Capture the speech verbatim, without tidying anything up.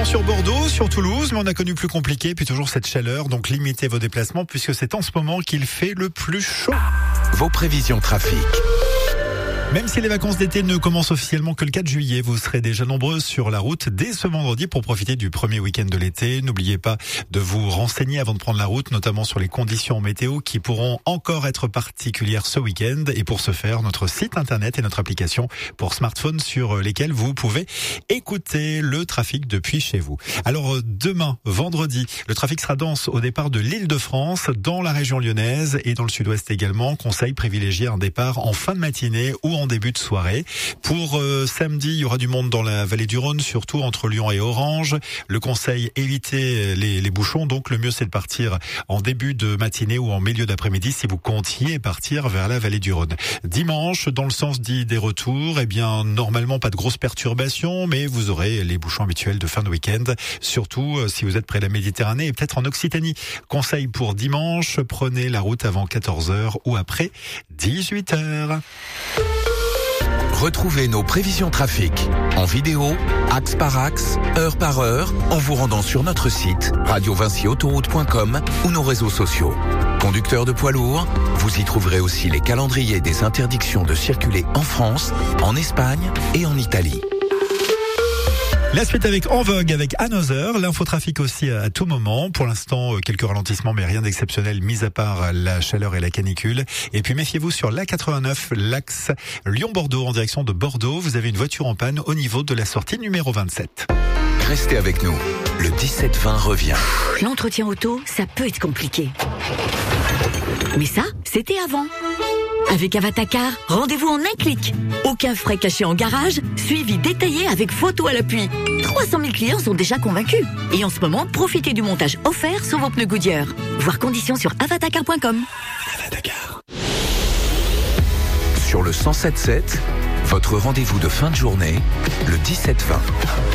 sur Bordeaux, sur Toulouse, mais on a connu plus compliqué, puis toujours cette chaleur, donc limitez vos déplacements puisque c'est en ce moment qu'il fait le plus chaud. Vos prévisions trafic. Même si les vacances d'été ne commencent officiellement que le quatre juillet, vous serez déjà nombreux sur la route dès ce vendredi pour profiter du premier week-end de l'été. N'oubliez pas de vous renseigner avant de prendre la route, notamment sur les conditions météo qui pourront encore être particulières ce week-end. Et pour ce faire, notre site internet et notre application pour smartphone sur lesquels vous pouvez écouter le trafic depuis chez vous. Alors demain, vendredi, le trafic sera dense au départ de l'Île-de-France, dans la région lyonnaise et dans le sud-ouest également. Conseil privilégier un départ en fin de matinée ou en début de soirée. Pour euh, samedi, il y aura du monde dans la vallée du Rhône, surtout entre Lyon et Orange. Le conseil, évitez les, les bouchons. Donc le mieux, c'est de partir en début de matinée ou en milieu d'après-midi si vous comptiez partir vers la vallée du Rhône. Dimanche, dans le sens dit des retours, eh bien normalement pas de grosses perturbations, mais vous aurez les bouchons habituels de fin de week-end, surtout euh, si vous êtes près de la Méditerranée et peut-être en Occitanie. Conseil pour dimanche, prenez la route avant quatorze heures ou après dix-huit heures. Retrouvez nos prévisions trafic en vidéo, axe par axe, heure par heure, en vous rendant sur notre site radio vinci autoroute point com ou nos réseaux sociaux. Conducteurs de poids lourds, vous y trouverez aussi les calendriers des interdictions de circuler en France, en Espagne et en Italie. La suite avec En Vogue, avec Another, l'infotrafic aussi à tout moment. Pour l'instant, quelques ralentissements, mais rien d'exceptionnel, mis à part la chaleur et la canicule. Et puis méfiez-vous sur l'A quatre-vingt-neuf, l'axe Lyon-Bordeaux, en direction de Bordeaux. Vous avez une voiture en panne au niveau de la sortie numéro vingt-sept. Restez avec nous, le dix-sept vingt revient. L'entretien auto, ça peut être compliqué. Mais ça, c'était avant. Avec Avatacar, rendez-vous en un clic. Aucun frais cachés en garage, suivi détaillé avec photo à l'appui. trois cent mille clients sont déjà convaincus. Et en ce moment, profitez du montage offert sur vos pneus Goodyear. Voir conditions sur avatacar point com. Avatacar. Sur le cent sept sept, votre rendez-vous de fin de journée, le dix-sept vingt.